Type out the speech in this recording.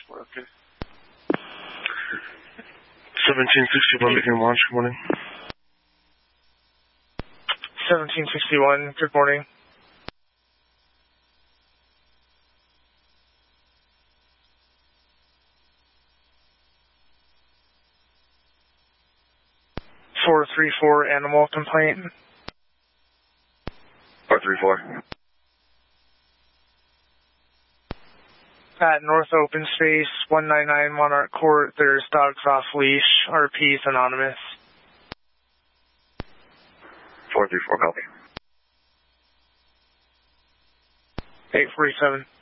Okay. 1761 beginning launch, good morning. 1761, good morning. (434) animal complaint. 434. At North Open Space, 199 Monarch Court, there's dogs off leash. RP is anonymous. 434, copy. 847.